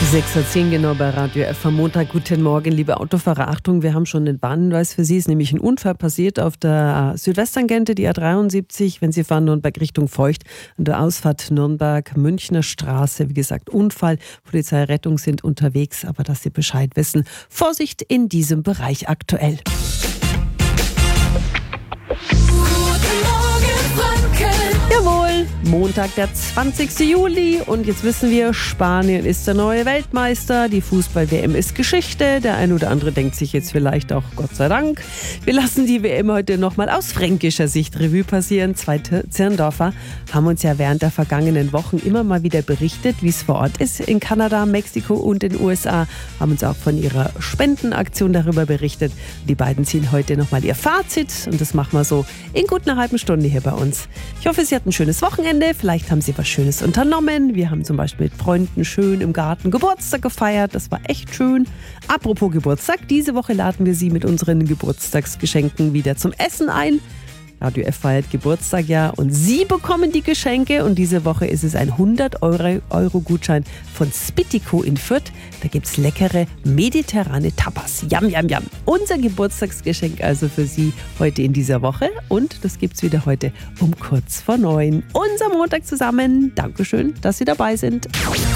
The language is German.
6:10 genau bei Radio F am Montag. Guten Morgen, liebe Autofahrer. Achtung, wir haben schon einen Warnhinweis für Sie. Es ist nämlich ein Unfall passiert auf der Südwesttangente, die A73, wenn Sie fahren Nürnberg Richtung Feucht, an der Ausfahrt Nürnberg-Münchner Straße. Wie gesagt, Unfall. Polizei, Rettung sind unterwegs, aber dass Sie Bescheid wissen. Vorsicht in diesem Bereich aktuell. Jawohl, Montag, der 20. Juli und jetzt wissen wir, Spanien ist der neue Weltmeister, die Fußball-WM ist Geschichte, der ein oder andere denkt sich jetzt vielleicht auch, Gott sei Dank. Wir lassen die WM heute nochmal aus fränkischer Sicht Revue passieren. Zwei Zirndorfer haben uns ja während der vergangenen Wochen immer mal wieder berichtet, wie es vor Ort ist in Kanada, Mexiko und den USA, haben uns auch von ihrer Spendenaktion darüber berichtet. Die beiden ziehen heute nochmal ihr Fazit und das machen wir so in gut einer halben Stunde hier bei uns. Ich hoffe, Sie hatten ein schönes Wochenende, vielleicht haben Sie was Schönes unternommen. Wir haben zum Beispiel mit Freunden schön im Garten Geburtstag gefeiert, das war echt schön. Apropos Geburtstag, diese Woche laden wir Sie mit unseren Geburtstagsgeschenken wieder zum Essen ein. Radio F feiert Geburtstag ja und Sie bekommen die Geschenke und diese Woche ist es ein 100-Euro-Gutschein von Spittico in Fürth. Da gibt es leckere mediterrane Tapas. Yum, yum, yum. Unser Geburtstagsgeschenk also für Sie heute in dieser Woche und das gibt es wieder heute um kurz vor 9. Unser Montag zusammen. Dankeschön, dass Sie dabei sind.